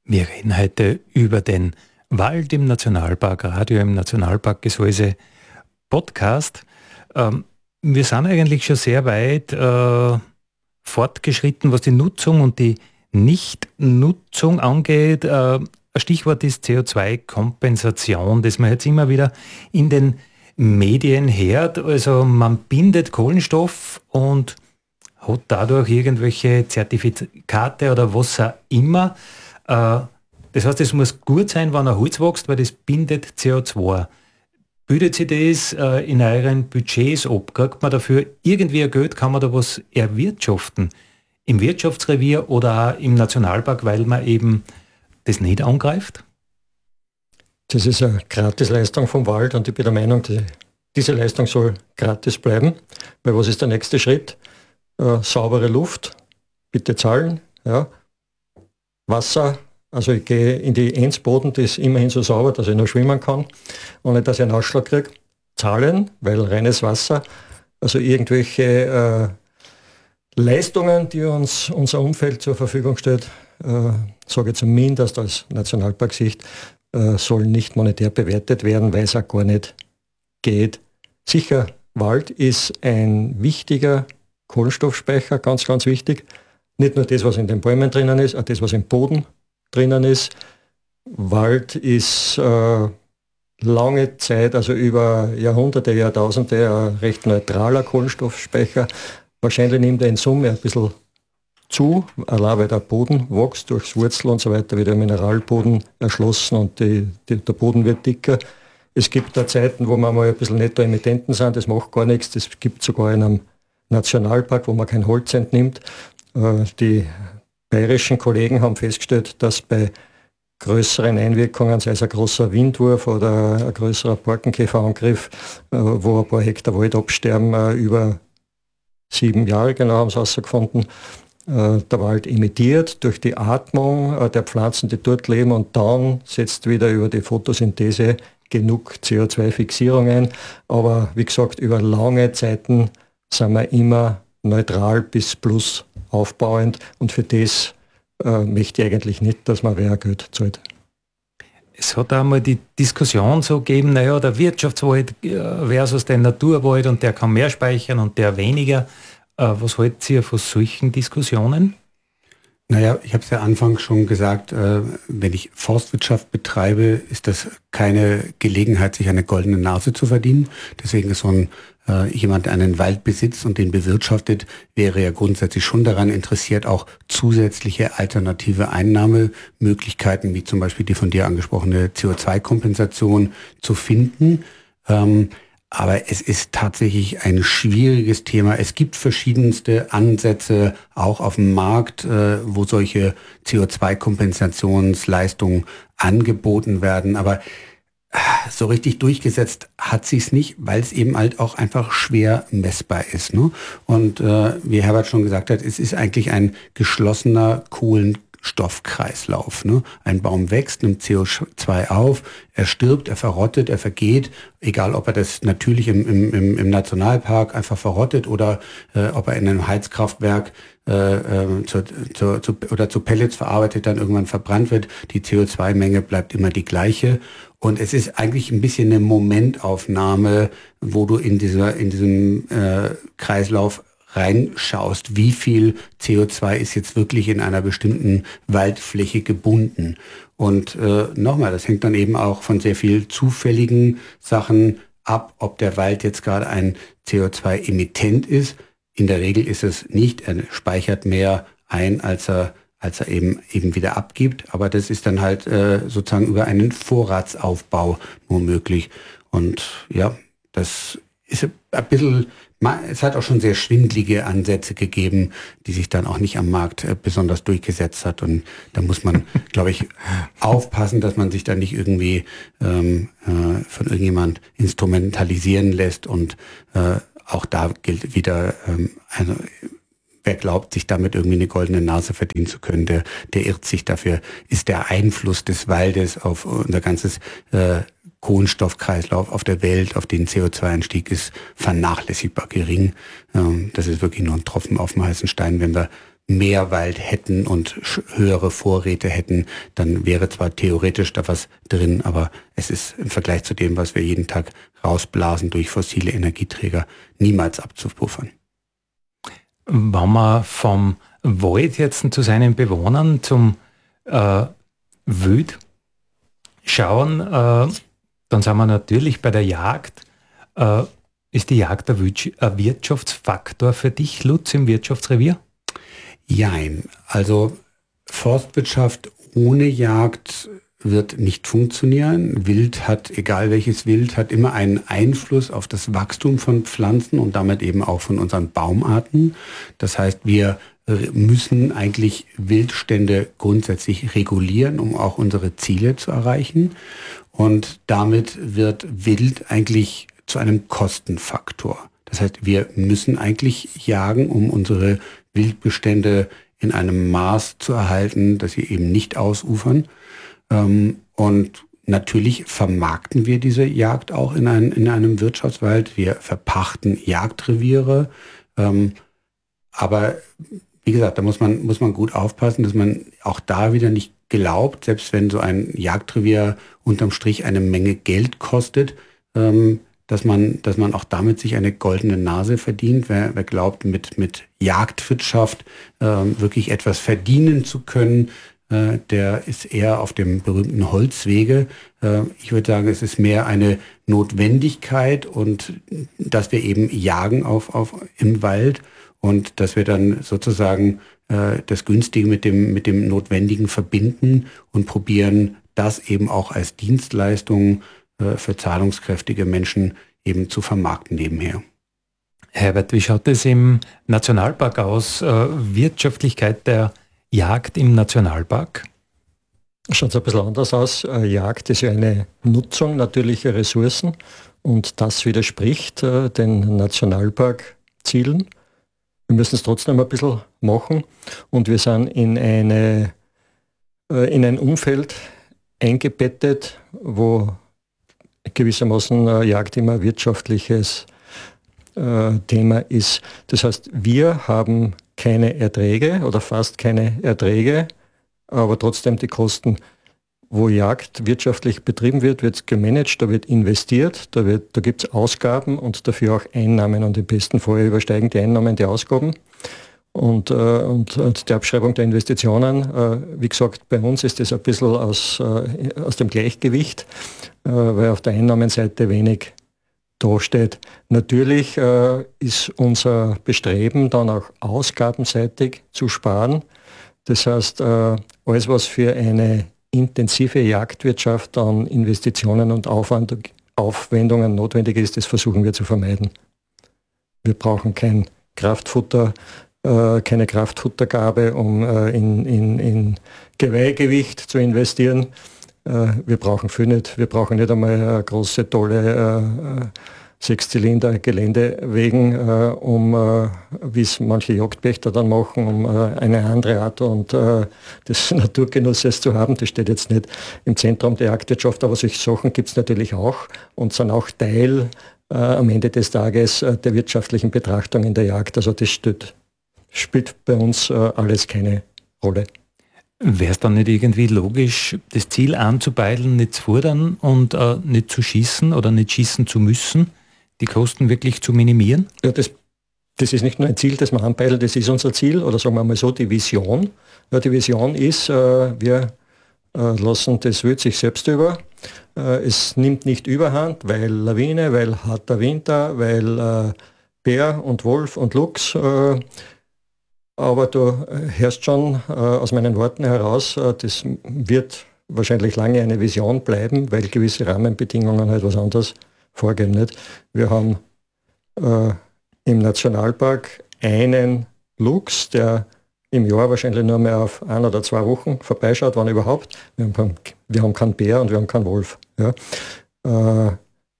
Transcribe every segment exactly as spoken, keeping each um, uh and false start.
Wir reden heute über den Wald im Nationalpark Radio im Nationalpark Gesäuse Podcast. Ähm, wir sind eigentlich schon sehr weit äh, fortgeschritten, was die Nutzung und die Nichtnutzung angeht. Äh, ein Stichwort ist C O zwei Kompensation, das man jetzt immer wieder in den Medien hört. Also man bindet Kohlenstoff und hat dadurch irgendwelche Zertifikate oder was auch immer. Das heißt, es muss gut sein, wenn ein Holz wächst, weil das bindet C O zwei. Bildet sich das in euren Budgets ab? Kriegt man dafür irgendwie ein Geld? Kann man da was erwirtschaften? Im Wirtschaftsrevier oder auch im Nationalpark, weil man eben das nicht angreift? Das ist eine Gratisleistung vom Wald und ich bin der Meinung, die, diese Leistung soll gratis bleiben. Weil was ist der nächste Schritt? Äh, saubere Luft, bitte zahlen. Ja. Wasser, also ich gehe in die Enzboden, die ist immerhin so sauber, dass ich noch schwimmen kann, ohne dass ich einen Ausschlag kriege. Zahlen, weil reines Wasser, also irgendwelche äh, Leistungen, die uns unser Umfeld zur Verfügung stellt, äh, sage ich zumindest als Nationalparksicht, äh, sollen nicht monetär bewertet werden, weil es auch gar nicht geht. Sicher, Wald ist ein wichtiger Kohlenstoffspeicher, ganz, ganz wichtig. Nicht nur das, was in den Bäumen drinnen ist, auch das, was im Boden drinnen ist. Wald ist äh, lange Zeit, also über Jahrhunderte, Jahrtausende, ein recht neutraler Kohlenstoffspeicher. Wahrscheinlich nimmt er in Summe ein bisschen zu, allein weil der Boden wächst, durchs Wurzel und so weiter, wird der Mineralboden erschlossen und die, die, der Boden wird dicker. Es gibt da Zeiten, wo wir mal ein bisschen Nettoemittenten sind, das macht gar nichts. Das gibt sogar in einem Nationalpark, wo man kein Holz entnimmt. Die bayerischen Kollegen haben festgestellt, dass bei größeren Einwirkungen, sei es ein großer Windwurf oder ein größerer Borkenkäferangriff, wo ein paar Hektar Wald absterben, über sieben Jahre genau haben sie herausgefunden, der Wald emittiert durch die Atmung der Pflanzen, die dort leben, und dann setzt wieder über die Photosynthese genug C O zwei Fixierung ein. Aber wie gesagt, über lange Zeiten sind wir immer neutral bis plus aufbauend, und für das äh, möchte ich eigentlich nicht, dass man wer Geld zahlt. Es hat einmal die Diskussion so gegeben, naja, der Wirtschaftswald versus der Naturwald, und der kann mehr speichern und der weniger. Äh, was haltet ihr von solchen Diskussionen? Naja, ich habe es ja anfangs schon gesagt, äh, wenn ich Forstwirtschaft betreibe, ist das keine Gelegenheit, sich eine goldene Nase zu verdienen. Deswegen ist so ein äh, jemand, der einen Wald besitzt und den bewirtschaftet, wäre ja grundsätzlich schon daran interessiert, auch zusätzliche alternative Einnahmemöglichkeiten, wie zum Beispiel die von dir angesprochene C O zwei Kompensation, zu finden. Ähm, Aber es ist tatsächlich ein schwieriges Thema. Es gibt verschiedenste Ansätze, auch auf dem Markt, äh, wo solche C O zwei Kompensationsleistungen angeboten werden. Aber äh, so richtig durchgesetzt hat sich's nicht, weil es eben halt auch einfach schwer messbar ist. Ne? Und äh, wie Herbert schon gesagt hat, es ist eigentlich ein geschlossener Kohlenstoffkreislauf. Ne? Ein Baum wächst, nimmt C O zwei auf, er stirbt, er verrottet, er vergeht, egal ob er das natürlich im, im, im Nationalpark einfach verrottet oder äh, ob er in einem Heizkraftwerk äh, äh, zu, zu, zu, oder zu Pellets verarbeitet, dann irgendwann verbrannt wird. Die C O zwei Menge bleibt immer die gleiche. Und es ist eigentlich ein bisschen eine Momentaufnahme, wo du in dieser in diesem äh, Kreislauf reinschaust, wie viel C O zwei ist jetzt wirklich in einer bestimmten Waldfläche gebunden. Und äh, nochmal, das hängt dann eben auch von sehr viel zufälligen Sachen ab, ob der Wald jetzt gerade ein C O zwei Emittent ist. In der Regel ist es nicht, er speichert mehr ein, als er als er eben eben wieder abgibt. Aber das ist dann halt äh, sozusagen über einen Vorratsaufbau nur möglich. Und ja, das ist ein bisschen, es hat auch schon sehr schwindlige Ansätze gegeben, die sich dann auch nicht am Markt äh, besonders durchgesetzt hat. Und da muss man, glaube ich, aufpassen, dass man sich da nicht irgendwie ähm, äh, von irgendjemand instrumentalisieren lässt. Und äh, auch da gilt wieder, ähm, also wer glaubt, sich damit irgendwie eine goldene Nase verdienen zu können, der, der irrt sich. Dafür ist der Einfluss des Waldes auf unser ganzes äh, Kohlenstoffkreislauf auf der Welt, auf den C O zwei Einstieg ist vernachlässigbar gering. Ähm, das ist wirklich nur ein Tropfen auf dem heißen Stein, wenn wir mehr Wald hätten und höhere Vorräte hätten, dann wäre zwar theoretisch da was drin, aber es ist im Vergleich zu dem, was wir jeden Tag rausblasen durch fossile Energieträger, niemals abzupuffern. Wenn wir vom Wald jetzt zu seinen Bewohnern zum äh, Wild schauen, äh, dann sind wir natürlich bei der Jagd. Äh, ist die Jagd ein Wirtschaftsfaktor für dich, Lutz, im Wirtschaftsrevier? Jein. Also Forstwirtschaft ohne Jagd wird nicht funktionieren. Wild hat, egal welches Wild, hat immer einen Einfluss auf das Wachstum von Pflanzen und damit eben auch von unseren Baumarten. Das heißt, wir müssen eigentlich Wildstände grundsätzlich regulieren, um auch unsere Ziele zu erreichen. Und damit wird Wild eigentlich zu einem Kostenfaktor. Das heißt, wir müssen eigentlich jagen, um unsere Wildbestände in einem Maß zu erhalten, dass sie eben nicht ausufern. Und natürlich vermarkten wir diese Jagd auch in, ein, in einem Wirtschaftswald. Wir verpachten Jagdreviere. Aber wie gesagt, da muss man, muss man gut aufpassen, dass man auch da wieder nicht glaubt, selbst wenn so ein Jagdrevier unterm Strich eine Menge Geld kostet, dass man, dass man auch damit sich eine goldene Nase verdient. Wer, wer glaubt, mit, mit Jagdwirtschaft äh, wirklich etwas verdienen zu können, äh, der ist eher auf dem berühmten Holzwege. Äh, ich würde sagen, es ist mehr eine Notwendigkeit und dass wir eben jagen auf, auf, im Wald und dass wir dann sozusagen äh, das Günstige mit dem, mit dem Notwendigen verbinden und probieren, das eben auch als Dienstleistung für zahlungskräftige Menschen eben zu vermarkten nebenher. Herbert, wie schaut es im Nationalpark aus? Wirtschaftlichkeit der Jagd im Nationalpark? Schaut ein bisschen anders aus. Jagd ist ja eine Nutzung natürlicher Ressourcen und das widerspricht den Nationalparkzielen. Wir müssen es trotzdem ein bisschen machen und wir sind in, eine, in ein Umfeld eingebettet, wo gewissermaßen äh, Jagd immer ein wirtschaftliches äh, Thema ist. Das heißt, wir haben keine Erträge oder fast keine Erträge, aber trotzdem die Kosten, wo Jagd wirtschaftlich betrieben wird, wird gemanagt, da wird investiert, da, wird, da gibt es Ausgaben und dafür auch Einnahmen und im besten Fall übersteigen die Einnahmen die Ausgaben. Und, äh, und, und die Abschreibung der Investitionen, äh, wie gesagt, bei uns ist das ein bisschen aus, äh, aus dem Gleichgewicht, äh, weil auf der Einnahmenseite wenig dasteht. Natürlich äh, ist unser Bestreben dann auch ausgabenseitig zu sparen. Das heißt, äh, alles, was für eine intensive Jagdwirtschaft an Investitionen und Aufwand, Aufwendungen notwendig ist, das versuchen wir zu vermeiden. Wir brauchen kein Kraftfutter, keine Kraftfuttergabe, um äh, in, in, in Geweihgewicht zu investieren. Äh, wir brauchen viel nicht. Wir brauchen nicht einmal eine große, tolle äh, Sechszylinder-Geländewegen, äh, um, äh, wie es manche Jagdpächter dann machen, um äh, eine andere Art und äh, des Naturgenusses zu haben. Das steht jetzt nicht im Zentrum der Jagdwirtschaft, aber solche Sachen gibt es natürlich auch und sind auch Teil äh, am Ende des Tages äh, der wirtschaftlichen Betrachtung in der Jagd. Also das steht spielt bei uns äh, alles keine Rolle. Wäre es dann nicht irgendwie logisch, das Ziel anzupeilen, nicht zu fordern und äh, nicht zu schießen oder nicht schießen zu müssen, die Kosten wirklich zu minimieren? Ja, das, das ist nicht nur ein Ziel, das wir anpeilen, das ist unser Ziel oder sagen wir mal so, die Vision. Ja, die Vision ist, äh, wir äh, lassen das Wild sich selbst über. Äh, es nimmt nicht überhand, weil Lawine, weil harter Winter, weil äh, Bär und Wolf und Luchs. Äh, Aber du hörst schon äh, aus meinen Worten heraus, äh, das wird wahrscheinlich lange eine Vision bleiben, weil gewisse Rahmenbedingungen halt was anderes vorgeben. Nicht? Wir haben äh, im Nationalpark einen Luchs, der im Jahr wahrscheinlich nur mehr auf ein oder zwei Wochen vorbeischaut, wann überhaupt. Wir haben, kein, wir haben keinen Bär und wir haben keinen Wolf. Ja? Äh,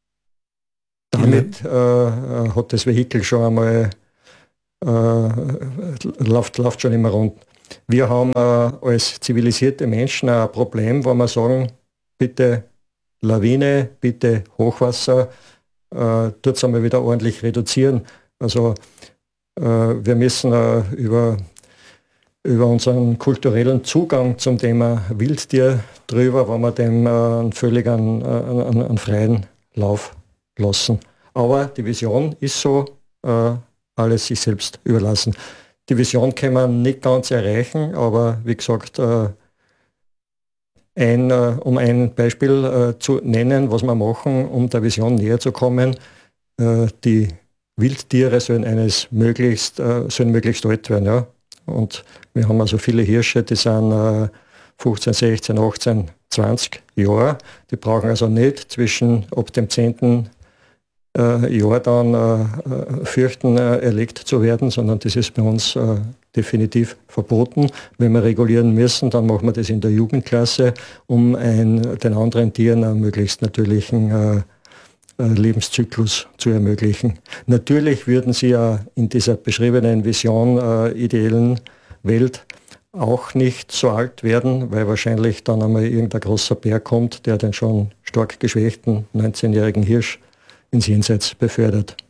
damit äh, hat das Vehikel schon einmal Äh, läuft, läuft schon immer rund. Wir haben äh, als zivilisierte Menschen ein Problem, wo wir sagen, bitte Lawine, bitte Hochwasser, äh, tut es einmal wieder ordentlich reduzieren. Also äh, wir müssen äh, über über unseren kulturellen Zugang zum Thema Wildtier drüber, wenn wir dem äh, einen völlig einen, einen, einen freien Lauf lassen. Aber die Vision ist so, äh, alles sich selbst überlassen. Die Vision kann man nicht ganz erreichen, aber wie gesagt, äh, ein, äh, um ein Beispiel äh, zu nennen, was wir machen, um der Vision näher zu kommen, äh, die Wildtiere sollen eines möglichst, äh, sollen möglichst alt werden. Ja? Und wir haben also viele Hirsche, die sind äh, fünfzehn, sechzehn, achtzehn, zwanzig Jahre. Die brauchen also nicht zwischen ab dem zehnten Äh, Jahr dann äh, fürchten, äh, erlegt zu werden, sondern das ist bei uns äh, definitiv verboten. Wenn wir regulieren müssen, dann machen wir das in der Jugendklasse, um ein, den anderen Tieren einen möglichst natürlichen äh, Lebenszyklus zu ermöglichen. Natürlich würden sie ja in dieser beschriebenen Vision äh, ideellen Welt auch nicht so alt werden, weil wahrscheinlich dann einmal irgendein großer Bär kommt, der den schon stark geschwächten neunzehnjährigen Hirsch ins Jenseits befördert.